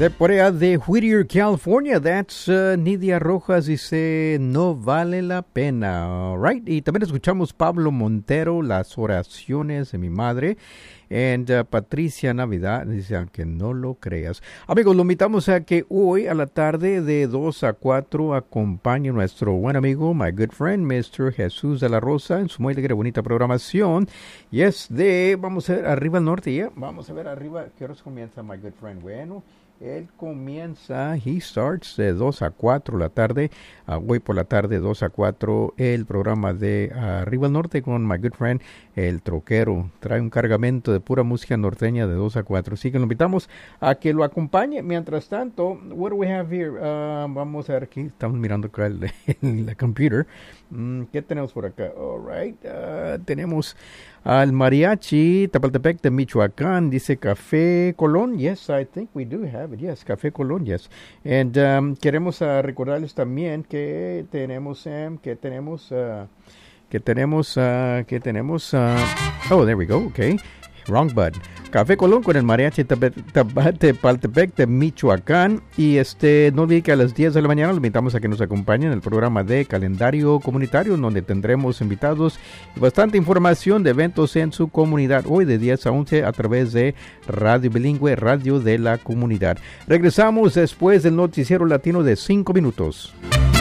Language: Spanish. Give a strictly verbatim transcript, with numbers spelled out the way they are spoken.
De por allá de Whittier, California, that's uh, Nidia Rojas dice, no vale la pena, all right. Y también escuchamos Pablo Montero, Las oraciones de mi madre. And uh, Patricia Navidad dice, aunque no lo creas. Amigos, lo invitamos a que hoy a la tarde de dos a cuatro acompañe a nuestro buen amigo, my good friend, mister Jesús de la Rosa, en su muy alegre, bonita programación. Y es de, vamos a ver, arriba al norte, ya, yeah. Vamos a ver arriba, ¿qué horas comienza, my good friend? Bueno, él comienza, he starts de dos a cuatro la tarde, uh, hoy por la tarde, dos a cuatro, el programa de uh, Arriba al Norte con my good friend, el troquero. Trae un cargamento de pura música norteña de dos a cuatro. Así que lo invitamos a que lo acompañe. Mientras tanto, what do we have here? Uh, vamos a ver aquí, estamos mirando acá el, el, el computer. Mm, ¿Qué tenemos por acá? All right, uh, tenemos al mariachi Tapaltepec de Michoacán, dice Café Colón. Yes, I think we do have it. Yes, Café Colón, yes. And um, queremos uh, recordarles también que tenemos, um, que tenemos, uh, que tenemos, uh, que tenemos, uh, oh, there we go, okay. Wrong button. Café Colón con el mariachi Tapaltepec de Michoacán. Y este no olvide que a las diez de la mañana lo invitamos a que nos acompañen en el programa de Calendario Comunitario, donde tendremos invitados y bastante información de eventos en su comunidad. Hoy de diez a once a través de Radio Bilingüe, Radio de la Comunidad. Regresamos después del noticiero latino de cinco minutos.